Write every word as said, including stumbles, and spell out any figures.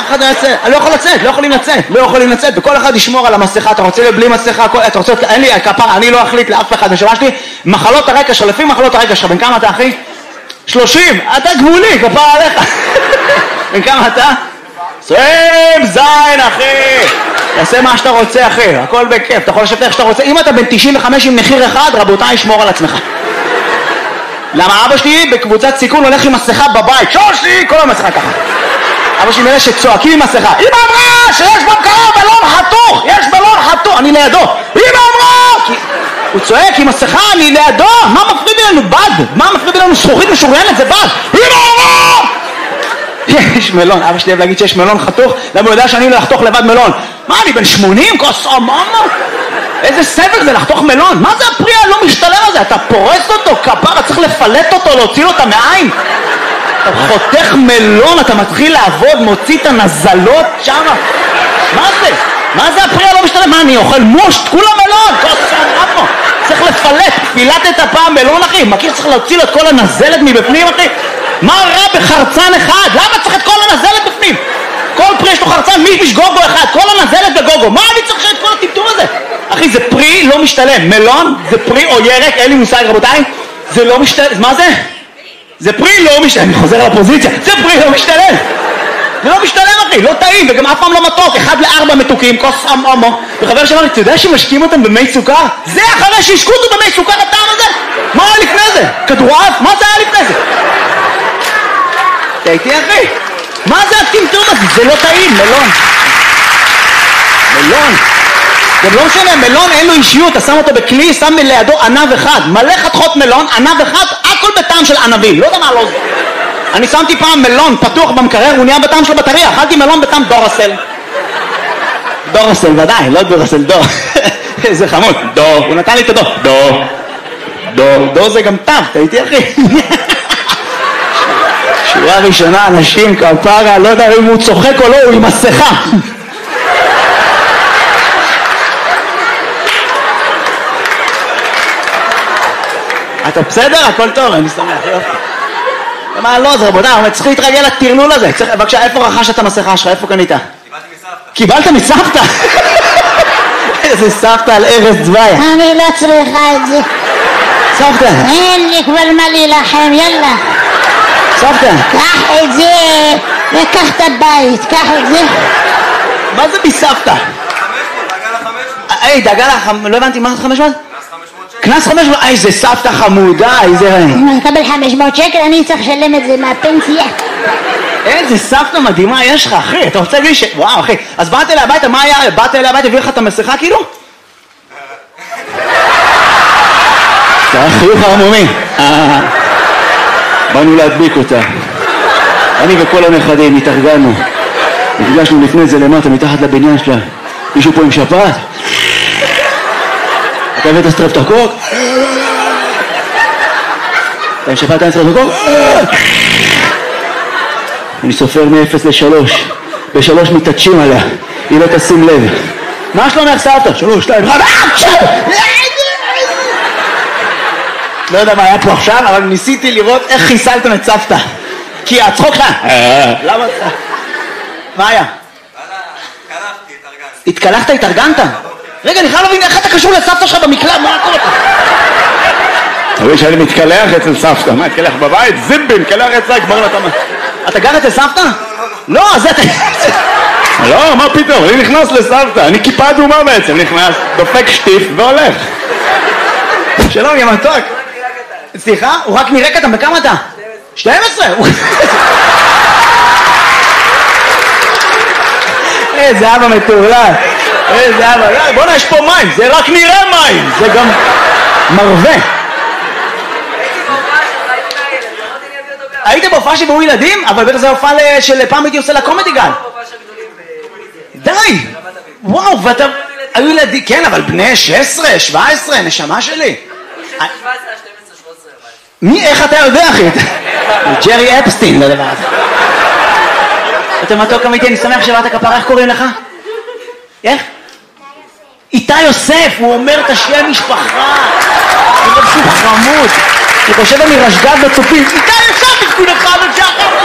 אחד לא יצא, אני לא יכול לצאת, לא יכולים לצאת, לא יכולים לצאת, וכל אחד ישמור על המסכה, אתה רוצה בלי מסכה, אתה רוצה, אין לי כפרה, אני לא אחליט לאף אחד, נשמע שלי, מחלות הרקע שלך, לפי מחלות הרקע שלך, בן כמה אתה אחי? שלושים, אתה גבולי, כפרה עליך. בן כמה אתה? עשרים זין אחי, תעשה מה שאתה רוצה אחי, הכל בכיף, אתה יכול לשבת איך שאתה רוצה, אם אתה בן תשעים וחמש עם מחיר אחד, רבותיי, שמור על עצמך. למה אבא שלי בקבוצת סיכון הולך עם מסכה בבית, שושי, כל המסכה ככה. אבא שלי מאלה שצועקים עם מסכה, אמא אמרה שיש במקרוב בלון חתוך, יש בלון חתוך, אני לידו, אמא אמרה, כי... הוא צועק עם מסכה, אני לידו, מה מפריד לנו בד? מה מפריד לנו זכוכית משוריינת? זה בד, אמא אמרה! יש מלון, אבא שלי אוהב להגיד שיש מלון חתוך, למה הוא יודע שאני לא לחתוך לבד מלון? מה, אני בן שמונים? כוס אממה? איזה סבל זה לחתוך מלון? מה זה הפרי הלא משתלם הזה? אתה פורס אותו, כפרה, צריך לפלט אותו, להוציא לו את המעיים. אתה חותך מלון, אתה מתחיל לעבוד, מוציא את הנזלות שמה. מה זה? מה זה הפרי הלא משתלם? מה, אני אוכל מושט? כולה מלון, כוס אממה. צריך לפלט, פילטת הפעם מלון אחי, מכיר צריך להוציא לו את כל הנזלת מבפנים אחי? מה רע בחרצן אחד? למה צריך את כל הנזלת בפנים? כל פרי יש לו חרצן, מישמיש גוגו אחד, כל הנזלת בגוגו, מה אני צריך את כל הטמטום הזה? אחי, זה פרי לא משתלם, מלון זה פרי או ירק, אין לי מושג רבותיי, זה לא משתלם, מה זה? זה פרי לא משתלם, אני חוזר לפוזיציה, זה פרי לא משתלם, זה לא משתלם אחי, לא טעים וגם אף פעם לא מתוק, אחד לארבע מתוקים, כוס אמו, וחבר שאמר לי, אתה יודע שמשקים אותם במי סוכר? זה אחרי שהשקו אותו במי סוכר הטעם הזה? מה היה לפני זה? כדורעף? מה זה היה לפני זה? אתה איתי אחי? מה זה הטמטום הזה? זה לא טעים, מלון. מלון. גם לא משנה, מלון אין לו אישיות, אתה שם אותו בכלי, שם לידו ענב אחד. מלא חתכות מלון, ענב אחד, הכל בטעם של ענבים. לא יודע מה לא זה. אני שמתי פעם מלון פתוח במקרר, הוא נהיה בטעם של בטריה. אכלתי מלון בטעם דורסל. דורסל, ודאי, לא דורסל, דור. איזה חמוד. דור, הוא נתן לי את הדור. דור. דור, דור זה גם טב, אתה איתי אחי? שורה ראשונה, אנשים כפרה, לא יודע אם הוא צוחק או לא, הוא עם מסכה. אתה בסדר? הכל טוב, אני שמח, יופי. מה לא, זה רבודה, אבל צריך להתרגל לטרלול הזה. בבקשה, איפה רכשת את המסכה שלך? איפה קנית? קיבלת מסבתא. קיבלת מסבתא? איזה סבתא על ארז דביה. אני לא צריכה את זה. סבתא. אין לי כבר מה להילחם, יאללה. סבתא. קח את זה, וקח את הבית, קח את זה. מה זה מסבתא? חמש מאות, דאגה לחמש מאות. היי, דאגה לחמש, לא הבנתי, מה זה חמש מאות? קנס חמש מאות, איזה סבתא חמודה, איזה... אני מקבל חמש מאות שקל, אני צריך לשלם את זה מהפנסיה. איזה סבתא מדהימה יש לך, אחי, אתה רוצה להגיד ש... וואו, אחי, אז באת אליי הביתה, מה היה? באת אליי הביתה, הביא לך את המסכה כאילו? זה היה חיוך ערמומי. באנו להדביק אותה. אני וכל הנכדים התארגנו. נפגשנו לפני זה למטה, מתחת לבניין שלה. מישהו פה עם שפעת? אתה הבאת סטרפטוקוק? אתה עם שפעת אין סטרפטוקוק? אני סופר מ-אפס לשלוש. בשלוש מתעטשים עליה. היא לא תשים לב. מה שלומך סבתא? שלוש, שתיים, אחד, לא יודע מה היה פה עכשיו, אבל ניסיתי לראות איך חיסלתם את סבתא. כי הצחוק לך... למה? מה היה? קלחתי, התארגנתי. התקלחת, התארגנת? רגע, אני חייב להבין איך אתה קשור לסבתא שלך במקלט, מה קורה פה? תראי שאני מתקלח אצל סבתא, מה, התקלח בבית? זיבי, מתקלח אצלה, גמר לתמה. אתה גר אצל סבתא? לא, אז אתה... לא, מה פתאום, אני נכנס לסבתא, אני כיפה אדומה בעצם, נכנס, דופק שטיף והולך. שלום, יא מתוק. סליחה? הוא רק נראה קטן, בכמה אתה? שתים עשרה. איזה אבא מטורלל. איזה אבא. בוא'נה, יש פה מים, זה רק נראה מים. זה גם מרווה. היית בהופעה שבאו ילדים? אבל בטח זה הופעה של פעם הייתי עושה לקומדי גל. די. וואו, ואתה... היו ילדים, כן, אבל בני שש עשרה, שבע עשרה, נשמה שלי. מי, איך אתה יודע, אחי? ג'רי אפסטין, לדבר הזה. אתה מתוק אמיתי, אני שמח שבאת כפרה, איך קוראים לך? איך? איתי יוסף, הוא אומר את השם משפחה. הוא חושב שהוא חמוד. הוא חושב אני רשגב בצופים. איתי יוסף, תקפו לך,